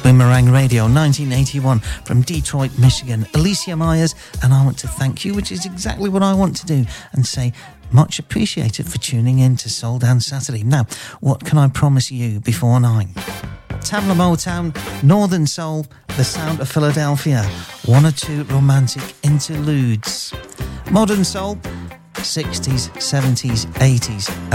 Boomerang Radio 1981 from Detroit, Michigan. Alicia Myers, and I want to thank you, which is exactly what I want to do, and say much appreciated for tuning in to Soul Dance Saturday. Now, what can I promise you before 9? Tamla Motown, Northern Soul, the sound of Philadelphia, one or two romantic interludes. Modern Soul, 60s, 70s, 80s